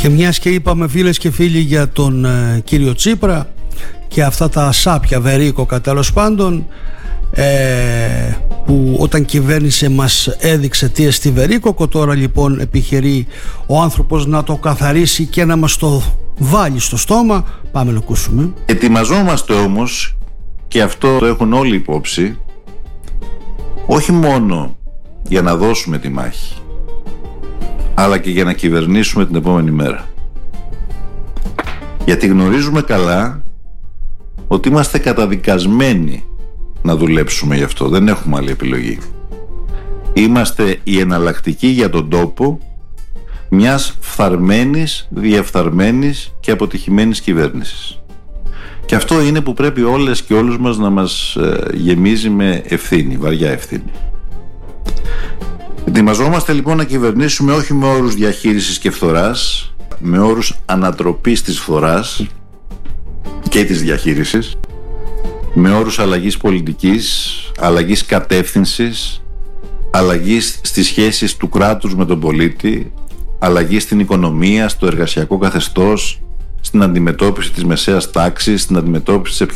Και μιας και είπαμε φίλες και φίλοι για τον κύριο Τσίπρα και αυτά τα σάπια βερίκοκα τέλος πάντων, που όταν κυβέρνησε μας έδειξε τι εστί βερίκοκο, τώρα λοιπόν επιχειρεί ο άνθρωπος να το καθαρίσει και να μας το βάλει στο στόμα. Πάμε να ακούσουμε. Ετοιμαζόμαστε όμως, και αυτό το έχουν όλοι υπόψη, όχι μόνο για να δώσουμε τη μάχη, αλλά και για να κυβερνήσουμε την επόμενη μέρα. Γιατί γνωρίζουμε καλά ότι είμαστε καταδικασμένοι να δουλέψουμε γι' αυτό. Δεν έχουμε άλλη επιλογή. Είμαστε η εναλλακτική για τον τόπο μιας φθαρμένης, διεφθαρμένης και αποτυχημένης κυβέρνησης. Και αυτό είναι που πρέπει όλες και όλους μας να μας γεμίζει με ευθύνη, βαριά ευθύνη. Ετοιμαζόμαστε λοιπόν να κυβερνήσουμε όχι με όρους διαχείρισης και φθοράς, με όρους ανατροπής της φθοράς και της διαχείρισης, με όρους αλλαγής πολιτικής, αλλαγής κατεύθυνσης, αλλαγής στις σχέσεις του κράτους με τον πολίτη, αλλαγή στην οικονομία, στο εργασιακό καθεστώς, στην αντιμετώπιση της μεσαίας τάξης, στην αντιμετώπιση της